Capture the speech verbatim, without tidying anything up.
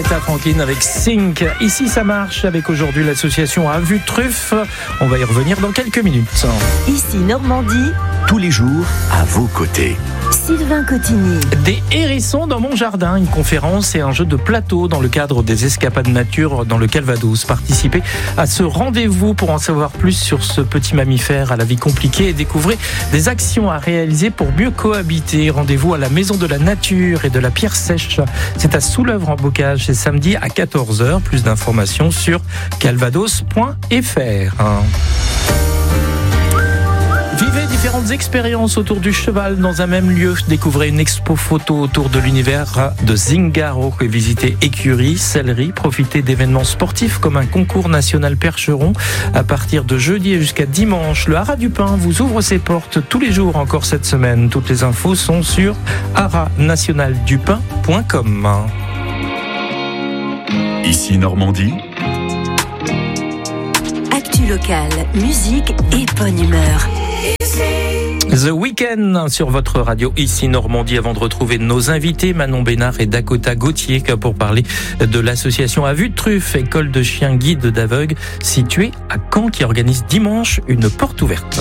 Aretha Franklin avec Sync. Ici ça marche avec aujourd'hui l'association À Vue Truffe. On va y revenir dans quelques minutes. Ici Normandie. Tous les jours, à vos côtés. Sylvain Cotigny. Des hérissons dans mon jardin, une conférence et un jeu de plateau dans le cadre des escapades nature dans le Calvados. Participez à ce rendez-vous pour en savoir plus sur ce petit mammifère à la vie compliquée et découvrez des actions à réaliser pour mieux cohabiter. Rendez-vous à la Maison de la Nature et de la Pierre Sèche. C'est à Soulœuvre en Bocage, c'est samedi à quatorze heures. Plus d'informations sur calvados point f r. Vivez différentes expériences autour du cheval dans un même lieu. Découvrez une expo photo autour de l'univers de Zingaro et visitez écuries, selleries. Profitez d'événements sportifs comme un concours national percheron. À partir de jeudi et jusqu'à dimanche, le Haras du Pin vous ouvre ses portes tous les jours encore cette semaine. Toutes les infos sont sur haras national du pin point com. Ici Normandie. Actu locale, musique et bonne humeur. The Weeknd sur votre radio Ici Normandie, avant de retrouver nos invités Manon Bénard et Dakota Gauthier pour parler de l'association À Vue Truffe, école de chiens guides d'aveugles située à Caen qui organise dimanche une porte ouverte.